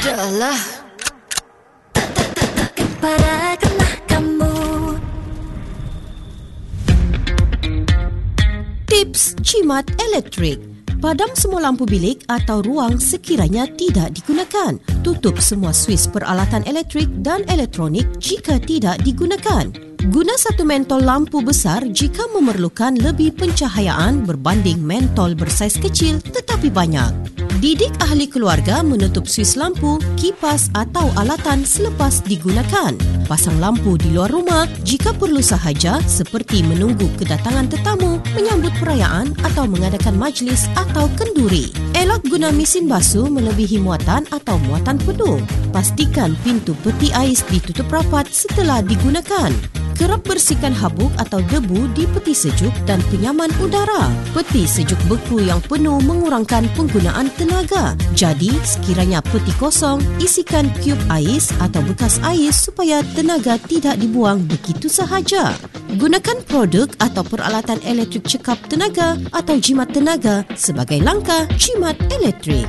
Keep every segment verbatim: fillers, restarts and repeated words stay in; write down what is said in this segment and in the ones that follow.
Sudahlah. Tak, tak, tak, tak kepadakanlah kamu. Tips jimat elektrik. Padam semua lampu bilik atau ruang sekiranya tidak digunakan. Tutup semua suis peralatan elektrik dan elektronik jika tidak digunakan. Guna satu mentol lampu besar jika memerlukan lebih pencahayaan berbanding mentol bersaiz kecil tetapi banyak. Didik ahli keluarga menutup suis lampu, kipas atau alatan selepas digunakan. Pasang lampu di luar rumah jika perlu sahaja seperti menunggu kedatangan tetamu, menyambut perayaan atau mengadakan majlis atau kenduri. Elak guna mesin basuh melebihi muatan atau muatan penuh. Pastikan pintu peti ais ditutup rapat setelah digunakan. Kerap bersihkan habuk atau debu di peti sejuk dan penyaman udara. Peti sejuk beku yang penuh mengurangkan penggunaan tenaga. Jadi, sekiranya peti kosong, isikan kiub ais atau bekas ais supaya tenaga tidak dibuang begitu sahaja. Gunakan produk atau peralatan elektrik cekap tenaga atau jimat tenaga sebagai langkah jimat elektrik.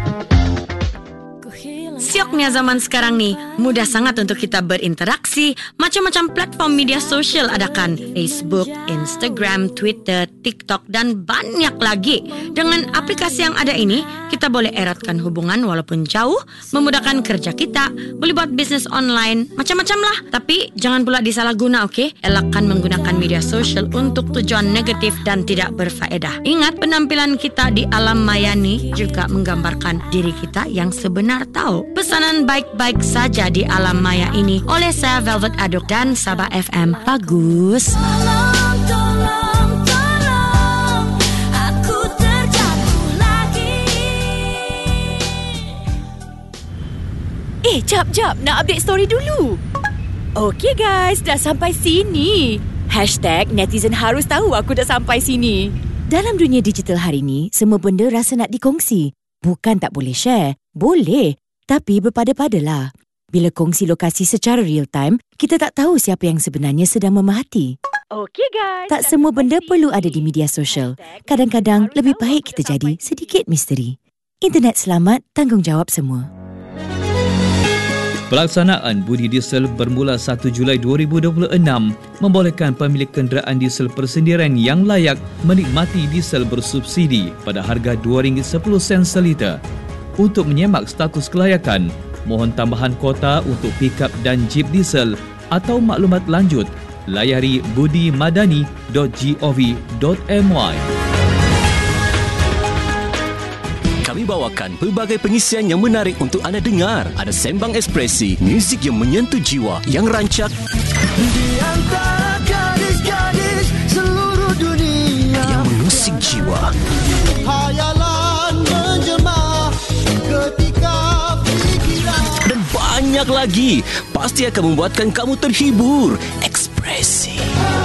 Sioknya zaman sekarang nih, mudah sangat untuk kita berinteraksi. Macam-macam platform media sosial adakan Facebook, Instagram, Twitter, TikTok dan banyak lagi. Dengan aplikasi yang ada ini, kita boleh eratkan hubungan walaupun jauh, memudahkan kerja kita, boleh buat bisnis online, macam-macam lah. Tapi jangan pula disalahguna, okey? Elakkan menggunakan media sosial untuk tujuan negatif dan tidak berfaedah. Ingat, penampilan kita di alam maya ni juga menggambarkan diri kita yang sebenar tahu. Pesanan baik-baik saja di alam maya ini oleh saya Velvet Aduk dan Sabah F M. Bagus. Tolong, tolong, tolong, aku terjatuh lagi. Eh, jap, jap. Nak update story dulu. Okey guys, dah sampai sini. Hashtag netizen harus tahu aku dah sampai sini. Dalam dunia digital hari ni, semua benda rasa nak dikongsi. Bukan tak boleh share. Boleh. Tapi berpada-padalah. Bila kongsi lokasi secara real time, kita tak tahu siapa yang sebenarnya sedang memerhati. Okey guys. Tak semua benda perlu ada di media sosial. Kadang-kadang lebih baik kita jadi sedikit misteri. Internet selamat, tanggungjawab semua. Pelaksanaan budi diesel bermula satu Julai dua ribu dua puluh enam membolehkan pemilik kenderaan diesel persendirian yang layak menikmati diesel bersubsidi pada harga dua ringgit sepuluh sen seliter. Untuk menyemak status kelayakan, mohon tambahan kota untuk pickup dan jeep diesel atau maklumat lanjut, layari budi madani dot gov dot my. Kami bawakan pelbagai pengisian yang menarik untuk anda dengar. Ada Sembang Ekspresi, muzik yang menyentuh jiwa, yang rancak di antara gadis-gadis seluruh dunia, yang mengusik jiwa. Hayalan menjelma ketika pikiran, dan banyak lagi. Pasti akan membuatkan kamu terhibur. Ekspresi.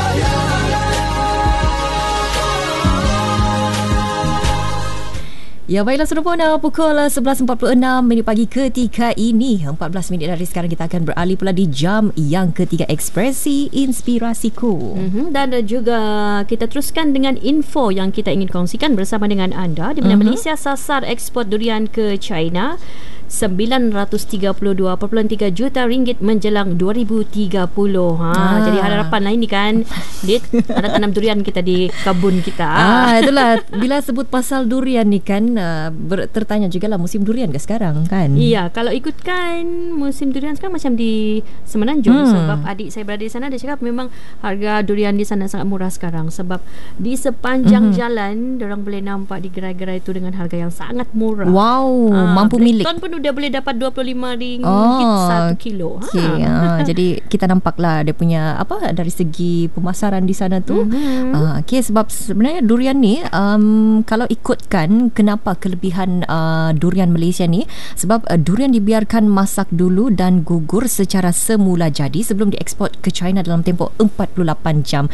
Ya, baiklah Seropona, pukul sebelas empat puluh enam minit pagi ketika ini. empat belas minit dari sekarang kita akan beralih pula di jam yang ketiga, Ekspresi Inspirasiku. Mm-hmm. Dan juga kita teruskan dengan info yang kita ingin kongsikan bersama dengan anda, di mana mm-hmm. Malaysia sasar ekspor durian ke China sembilan ratus tiga puluh dua perpuluhan tiga juta ringgit menjelang dua ribu tiga puluh. Ha, ah. Jadi harapan lah ini kan, Dit, ada tanam durian kita di kebun kita. Ah, itulah bila sebut pasal durian ni kan, uh, ber, tertanya juga lah musim durian ke sekarang kan? Iya, kalau ikutkan musim durian sekarang macam di Semenanjung, hmm. sebab adik saya berada di sana, dia cakap memang harga durian di sana sangat murah sekarang, sebab di sepanjang hmm. jalan diorang boleh nampak di gerai-gerai itu dengan harga yang sangat murah. Wow, ah, mampu milik. Ton pun udah boleh dapat dua puluh lima ringgit oh, satu kilo. Okay. Ha. Ha, jadi kita nampaklah dia punya apa dari segi pemasaran di sana tu. Mm-hmm. Ha, okay, sebab sebenarnya durian ni um, kalau ikutkan kenapa kelebihan uh, durian Malaysia ni, sebab uh, durian dibiarkan masak dulu dan gugur secara semula jadi sebelum diekspor ke China dalam tempoh empat puluh lapan jam.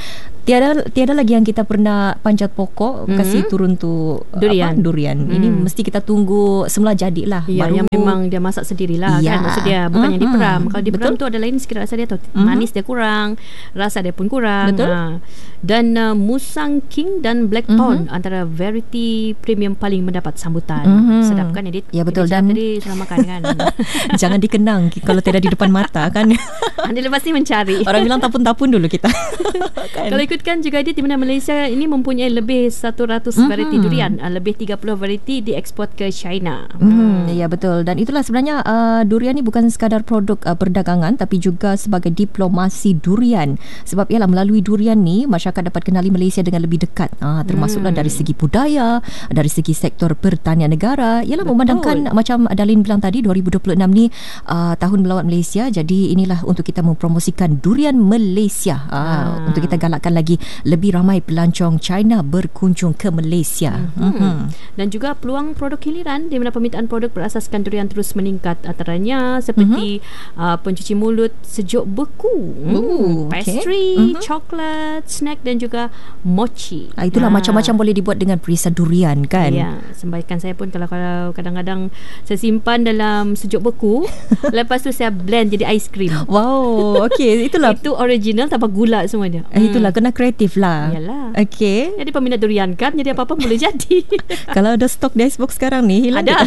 Tiada tiada lagi yang kita pernah panjat pokok mm-hmm. kasih turun tu durian. Apa, durian. Mm. Ini mesti kita tunggu semula jadilah. Ya, baru yang memang dia masak sendirilah ya. kan. Maksud dia bukan yang Mm-hmm. diperam. Kalau diperam Betul. tu ada lain sikit rasa dia tu. Mm-hmm. Manis dia kurang, rasa dia pun kurang. Betul. Ha. Dan uh, Musang King dan Blackthorn Mhm. antara variety premium paling mendapat sambutan. Mhm. Sedap kan Edith? Ya, betul. Edith Dan- tadi sudah makan kan. Jangan dikenang kalau tidak di depan mata kan. Anda lepas ni mencari. Orang bilang tapun-tapun dulu kita. Kan? Kalau ikutkan juga Edith, di mana Malaysia ini mempunyai lebih seratus Mhm. variety durian. Uh, lebih tiga puluh variety dieksport ke China. Hmm, ya betul, dan itulah sebenarnya uh, durian ni bukan sekadar produk uh, perdagangan tapi juga sebagai diplomasi durian. Sebab ialah melalui durian ni masyarakat dapat kenali Malaysia dengan lebih dekat. Uh, termasuklah Hmm. dari segi budaya, dari segi sektor pertanian negara. Ialah Betul. memandangkan macam Dalin bilang tadi dua ribu dua puluh enam ni uh, tahun melawat Malaysia. Jadi inilah untuk kita mempromosikan durian Malaysia. Uh, Ah. Untuk kita galakkan lagi lebih ramai pelancong China berkunjung ke Malaysia. Hmm. Mhm. Dan juga peluang produk hiliran di mana permintaan produk berasaskan durian terus meningkat, antaranya seperti mm-hmm. uh, pencuci mulut sejuk beku, Ooh, hmm, okay. pastry, Mhm. coklat, snack dan juga mochi. Ah, itulah Ah. macam-macam boleh dibuat dengan perisa durian kan. Ya, sembaikan saya pun kalau kalau kadang-kadang saya simpan dalam sejuk beku, lepas tu saya blend jadi aiskrim. Wow, okey, itulah. Itu original tanpa gula semuanya. Eh, itulah kena kreatif lah. Yalah. Okey. Jadi peminat durian kan, jadi apa-apa boleh jadi. Kalau ada stok di Icebox sekarang ni hilang. Ada.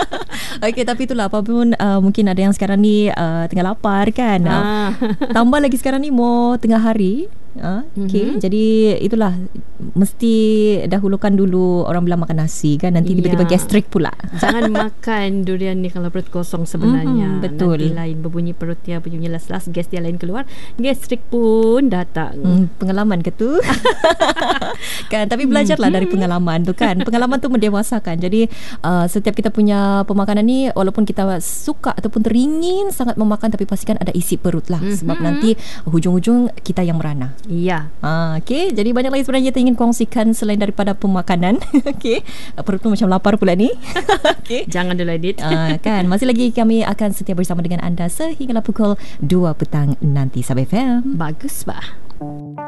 Okey, tapi itulah apapun uh, mungkin ada yang sekarang ni uh, tengah lapar kan. Ah. Tambah lagi sekarang ni mau tengah hari. Uh, Okey, Mhm. jadi itulah mesti dahulukan dulu orang bilang makan nasi kan, nanti tiba-tiba Ya. gastrik pula. Jangan makan durian ni kalau perut kosong sebenarnya. Mhm, betul. Nanti lain berbunyi perut dia, bunyi las-las, gas dia lain keluar, gastrik pun datang. Hmm, pengalaman ke tu? Kan, tapi belajarlah dari pengalaman tu kan. Pengalaman tu mendewasakan. Jadi uh, setiap kita punya pemakanan ni, walaupun kita suka ataupun teringin sangat memakan, tapi pastikan ada isi perut lah. Sebab Mhm. nanti hujung-hujung kita yang merana. Iya. Ah, okay. Jadi banyak lagi sebenarnya kita ingin kongsikan selain daripada pemakanan. Okay. Perut pun macam lapar pula ni. Okay. Jangan dulu Edith. Ah, kan, masih lagi kami akan setia bersama dengan anda sehinggalah pukul dua petang nanti. Sabah F M. Bagus bah.